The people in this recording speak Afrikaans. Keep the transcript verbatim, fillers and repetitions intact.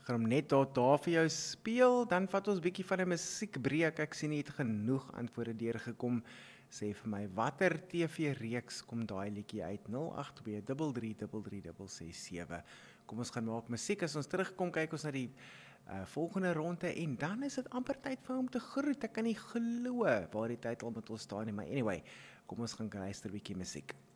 gaan hom net daar, daar vir jou speel, dan vat ons bietjie van 'n musiekbreek. Ek sien jy het genoeg antwoorde deurgekom. Sê vir my, watter T V-reeks kom daai liedjie uit? nul agt twee drie drie drie drie ses ses sewe. Kom ons gaan maak musiek. As ons terugkom, kyk ons na die uh, volgende ronde en dan is dit amper tyd vir hom te groet. Ek kan nie glo waar die tyd al met ons staan nie, maar anyway, kom ons gaan luister 'n bietjie musiek.